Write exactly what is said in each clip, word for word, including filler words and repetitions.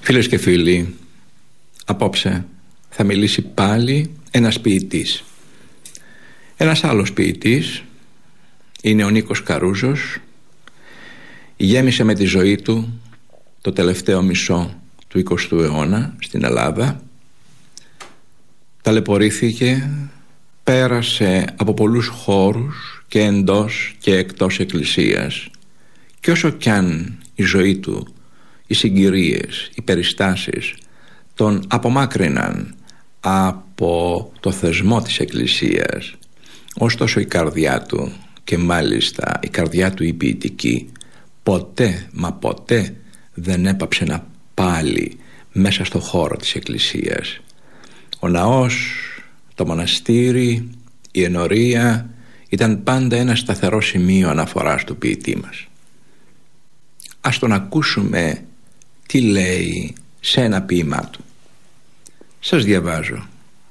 Φίλες και φίλοι, απόψε θα μιλήσει πάλι ένας ποιητής. Ένας άλλος ποιητής είναι ο Νίκος Καρούζος. Γέμισε με τη ζωή του το τελευταίο μισό του εικοστού αιώνα στην Ελλάδα. Ταλαιπωρήθηκε, πέρασε από πολλούς χώρους και εντός και εκτός εκκλησίας, και όσο κι αν η ζωή του, οι συγκυρίες, οι περιστάσεις τον απομάκρυναν από το θεσμό της εκκλησίας, ωστόσο η καρδιά του, και μάλιστα η καρδιά του η ποιητική, ποτέ μα ποτέ δεν έπαψε να πάλι μέσα στο χώρο της εκκλησίας. Ο ναός, το μοναστήρι, η ενορία ήταν πάντα ένα σταθερό σημείο αναφοράς του ποιητή μας. Ας τον ακούσουμε τι λέει σε ένα ποίημά του. Σας διαβάζω.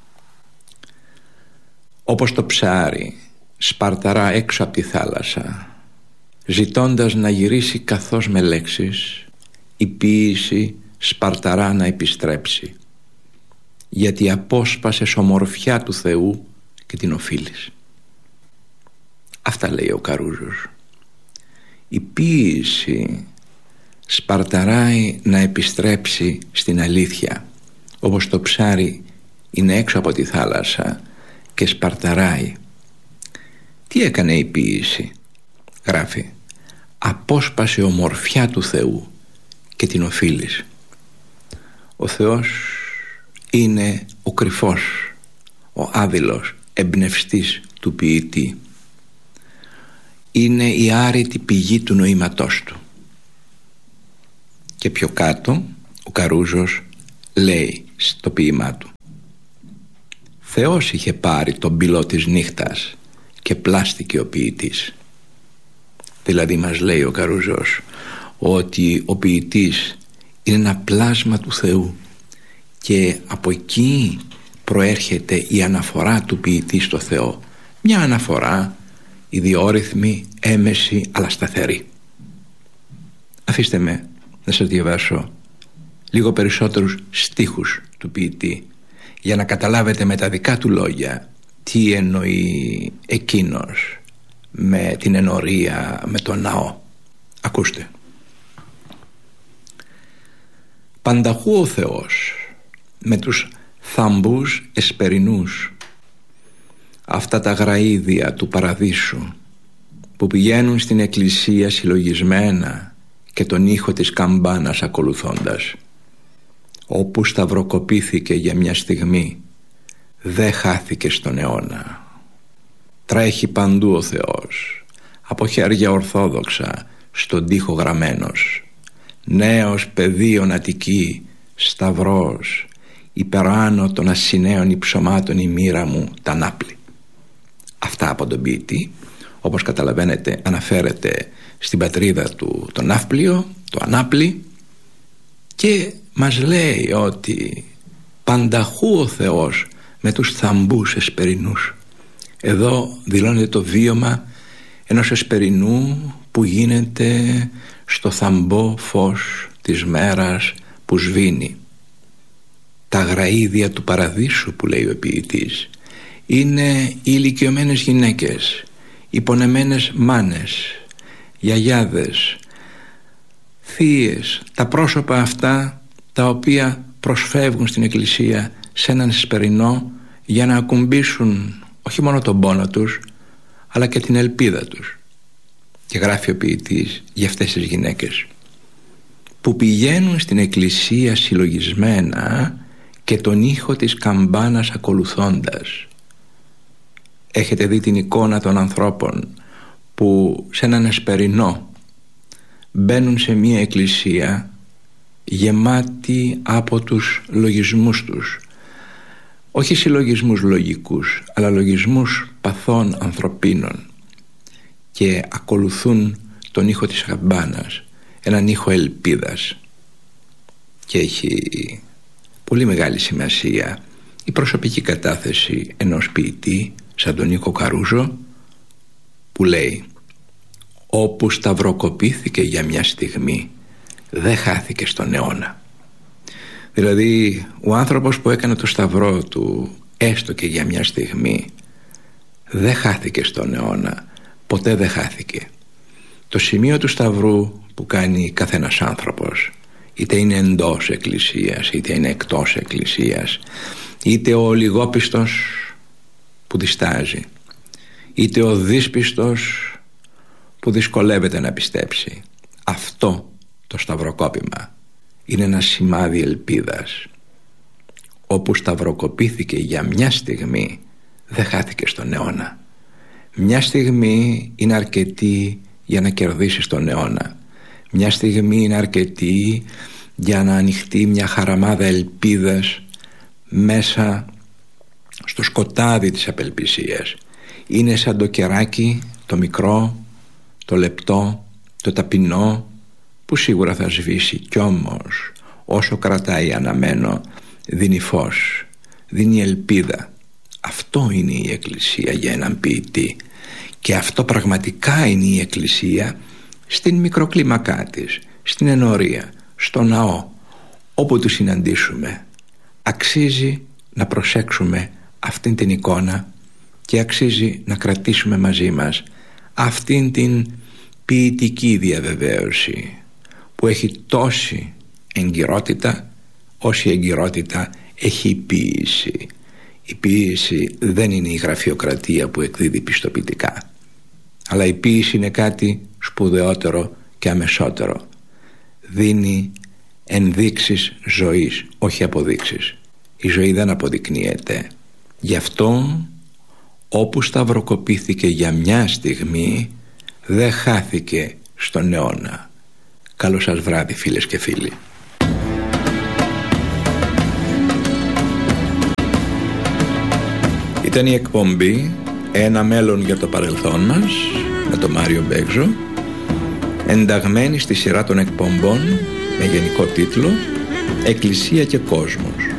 Όπως το ψάρι σπαρταρά έξω από τη θάλασσα, ζητώντας να γυρίσει καθώς με λέξεις, η ποίηση σπαρταρά να επιστρέψει, γιατί απόσπασες ομορφιά του Θεού και την οφείλεις. Αυτά λέει ο Καρούζος. Η ποίηση σπαρταράει να επιστρέψει στην αλήθεια, όπως το ψάρι είναι έξω από τη θάλασσα και σπαρταράει. Τι έκανε η ποίηση? Γράφει: απόσπασε ομορφιά του Θεού και την οφείλεις. Ο Θεός είναι ο κρυφός, ο άδειλος εμπνευστής του ποιητή. Είναι η άρρητη πηγή του νοήματός του. Και πιο κάτω ο Καρούζος λέει στο ποίημά του: Θεός είχε πάρει τον πυλό της νύχτας και πλάστηκε ο ποιητής. Δηλαδή μας λέει ο Καρούζος ότι ο ποιητής είναι ένα πλάσμα του Θεού, και από εκεί προέρχεται η αναφορά του ποιητή στο Θεό. Μια αναφορά ιδιόρυθμη, έμεση, αλλά σταθερή. Αφήστε με να σας διαβάσω λίγο περισσότερους στίχους του ποιητή, για να καταλάβετε με τα δικά του λόγια τι εννοεί εκείνος με την ενορία, με τον ναό. Ακούστε. Πανταχού ο Θεός με τους θαμπούς εσπερινούς, αυτά τα γραΐδια του παραδείσου που πηγαίνουν στην εκκλησία συλλογισμένα και τον ήχο της καμπάνας ακολουθώντας, όπου σταυροκοπήθηκε για μια στιγμή, δεν χάθηκε στον αιώνα. Τρέχει παντού ο Θεός, από χέρια ορθόδοξα στον τοίχο γραμμένος, νέος πεδίων Αττική, σταυρός, υπεράνω των ασυναίων υψωμάτων η μοίρα μου τα νάπλη. Αυτά από τον ποιητή. Όπως καταλαβαίνετε, αναφέρεται στην πατρίδα του το Ναύπλιο, το Ανάπλη, και μας λέει ότι πανταχού ο Θεός με τους θαμπούς εσπερινούς. Εδώ δηλώνεται το βίωμα ενός εσπερινού που γίνεται στο θαμπό φως της μέρας που σβήνει. Τα γραΐδια του παραδείσου που λέει ο ποιητής είναι οι ηλικιωμένες γυναίκες, οι πονεμένες μάνες, γιαγιάδες, θείες, τα πρόσωπα αυτά τα οποία προσφεύγουν στην εκκλησία σε έναν εσπερινό για να ακουμπήσουν όχι μόνο τον πόνο τους, αλλά και την ελπίδα τους. Και γράφει ο ποιητής για αυτές τις γυναίκες που πηγαίνουν στην εκκλησία συλλογισμένα και τον ήχο της καμπάνας ακολουθώντας. Έχετε δει την εικόνα των ανθρώπων που σε έναν εσπερινό μπαίνουν σε μία εκκλησία γεμάτη από τους λογισμούς τους, όχι συλλογισμούς λογικούς, αλλά λογισμούς παθών ανθρωπίνων, και ακολουθούν τον ήχο της καμπάνας, έναν ήχο ελπίδας. Και έχει πολύ μεγάλη σημασία η προσωπική κατάθεση ενός ποιητή σαν τον Νίκο Καρούζο, που λέει: όπου σταυροκοπήθηκε για μια στιγμή, δεν χάθηκε στον αιώνα. Δηλαδή ο άνθρωπος που έκανε το σταυρό του έστω και για μια στιγμή δεν χάθηκε στον αιώνα, ποτέ δεν χάθηκε. Το σημείο του σταυρού που κάνει καθένας άνθρωπος, είτε είναι εντός εκκλησίας είτε είναι εκτός εκκλησίας, είτε ο λιγόπιστος που διστάζει, είτε ο δύσπιστος που δυσκολεύεται να πιστέψει, αυτό το σταυροκόπημα είναι ένα σημάδι ελπίδας. Όπου σταυροκοπήθηκε για μια στιγμή δεν χάθηκε στον αιώνα. Μια στιγμή είναι αρκετή για να κερδίσεις τον αιώνα. Μια στιγμή είναι αρκετή για να ανοιχτεί μια χαραμάδα ελπίδας μέσα στο σκοτάδι της απελπισίας. Είναι σαν το κεράκι, το μικρό, το λεπτό, το ταπεινό, που σίγουρα θα σβήσει, κι όμως όσο κρατάει αναμένο δίνει φως, δίνει ελπίδα. Αυτό είναι η Εκκλησία για έναν ποιητή, και αυτό πραγματικά είναι η Εκκλησία στην μικροκλίμακά της, στην ενορία, στο ναό, όπου του συναντήσουμε. Αξίζει να προσέξουμε αυτήν την εικόνα και αξίζει να κρατήσουμε μαζί μας αυτήν την ποιητική διαβεβαίωση που έχει τόση εγκυρότητα όση εγκυρότητα έχει η ποίηση. Η ποίηση δεν είναι η γραφειοκρατία που εκδίδει πιστοποιητικά, αλλά η ποίηση είναι κάτι σπουδαιότερο και αμεσότερο. Δίνει ενδείξεις ζωής, όχι αποδείξεις. Η ζωή δεν αποδεικνύεται. Γι' αυτό όπου σταυροκοπήθηκε για μια στιγμή δεν χάθηκε στον αιώνα. Καλό σας βράδυ, φίλες και φίλοι. Ήταν η εκπομπή «Ένα μέλλον για το παρελθόν μας» με τον Μάριο Μπέγζο, ενταγμένη στη σειρά των εκπομπών με γενικό τίτλο «Εκκλησία και κόσμος».